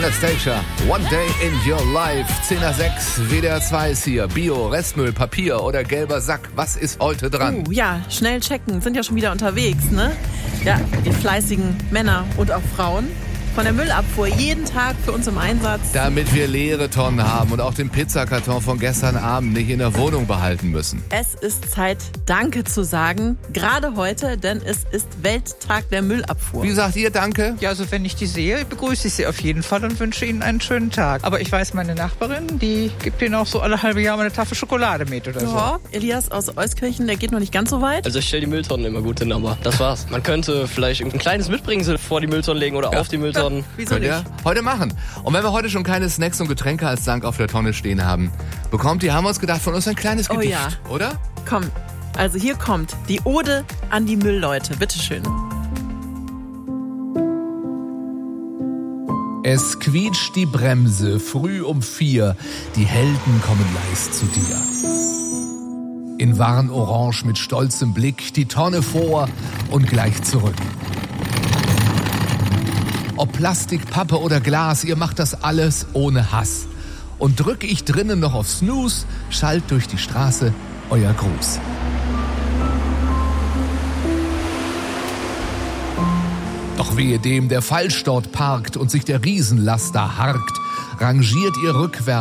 Anastasia, One Day in Your Life, 10:06, WDR 2 ist hier. Bio, Restmüll, Papier oder gelber Sack, was ist heute dran? Ja, schnell checken, sind ja schon wieder unterwegs, ne? Ja, die fleißigen Männer und auch Frauen von der Müllabfuhr jeden Tag für uns im Einsatz. Damit wir leere Tonnen haben und auch den Pizzakarton von gestern Abend nicht in der Wohnung behalten müssen. Es ist Zeit, Danke zu sagen, gerade heute, denn es ist Welttag der Müllabfuhr. Wie sagt ihr Danke? Ja, also wenn ich die sehe, begrüße ich sie auf jeden Fall und wünsche ihnen einen schönen Tag. Aber ich weiß, meine Nachbarin, die gibt ihnen auch so alle halbe Jahr mal eine Tafel Schokolade mit oder so. Ja, Elias aus Euskirchen, der geht noch nicht ganz so weit. Also ich stelle die Mülltonnen immer gut hin, aber das war's. Man könnte vielleicht ein kleines Mitbringsel vor die Mülltonnen legen oder auf die Mülltonnen. Wieso Könnt ihr heute machen. Und wenn wir heute schon keine Snacks und Getränke als Dank auf der Tonne stehen haben, haben wir uns gedacht, von uns ein kleines Gedicht, ja. oder? Komm, also hier kommt die Ode an die Müllleute. Bitteschön. Es quietscht die Bremse, früh um 4, die Helden kommen leis zu dir. In Warnorange mit stolzem Blick, die Tonne vor und gleich zurück. Ob Plastik, Pappe oder Glas, ihr macht das alles ohne Hass. Und drück ich drinnen noch auf Snooze, schallt durch die Straße euer Gruß. Doch wehe dem, der falsch dort parkt und sich der Riesenlaster harkt, rangiert ihr rückwärts